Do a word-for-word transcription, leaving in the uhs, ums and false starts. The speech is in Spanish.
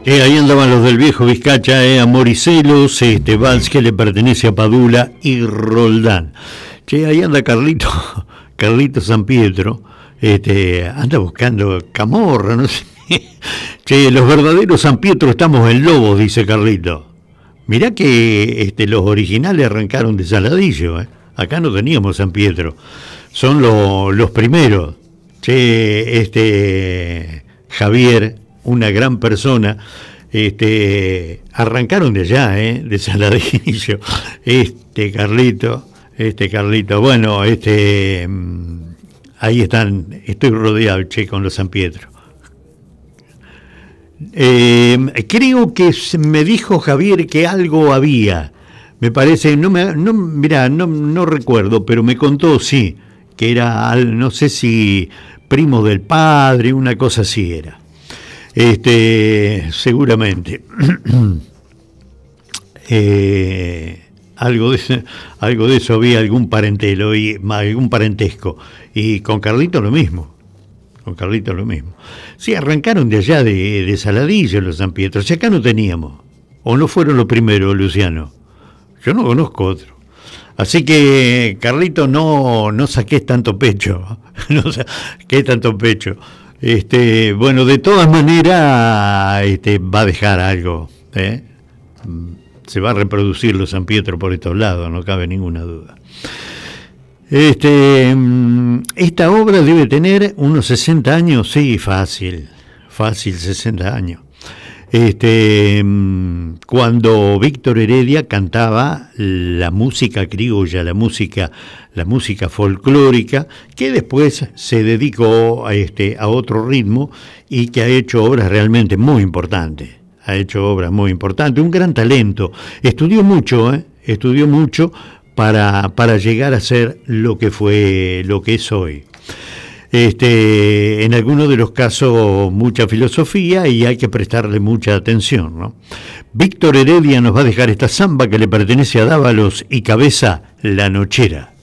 Eh, ahí andaban los del viejo Vizcacha, eh, Amor y Celos, este vals que le pertenece a Padula y Roldán. Che, ahí anda Carlito, Carlito San Pietro, este, anda buscando camorra, no sé. Che, los verdaderos San Pietro estamos en Lobos, dice Carlito. Mirá que este, los originales arrancaron de Saladillo, eh. Acá no teníamos San Pietro. Son lo, los primeros. Che, este Javier, una gran persona, este, arrancaron de allá, eh, de Saladillo. Este Carlito, este Carlito, bueno, este, ahí están, estoy rodeado, che, con los San Pietro. Eh, creo que me dijo Javier que algo había, me parece, no me, no, mirá, no, no recuerdo, pero me contó, sí, que era, no sé si primo del padre, una cosa así era. Este, seguramente. eh, algo de algo de eso había, algún parentelo y algún parentesco. Y con Carlito lo mismo. Con Carlito lo mismo. Sí, arrancaron de allá de, de Saladillo los San Pietro. Si acá no teníamos. O no fueron los primeros, Luciano. Yo no conozco otro. Así que, Carlito, no, no saques tanto pecho. No saques tanto pecho. Este, bueno, de todas maneras, este, va a dejar algo, ¿eh? Se va a reproducir los San Pietro por estos lados, no cabe ninguna duda. Este, esta obra debe tener unos sesenta años, sí, fácil, fácil, sesenta años. Este, cuando Víctor Heredia cantaba la música criolla, la música, la música folclórica, que después se dedicó a, este, a otro ritmo y que ha hecho obras realmente muy importantes. Ha hecho obras muy importantes, un gran talento. Estudió mucho, ¿eh? Estudió mucho para, para llegar a ser lo que fue, lo que es hoy. Este, en algunos de los casos mucha filosofía y hay que prestarle mucha atención, ¿no? Víctor Heredia nos va a dejar esta samba que le pertenece a Dávalos y Cabeza, La Nochera.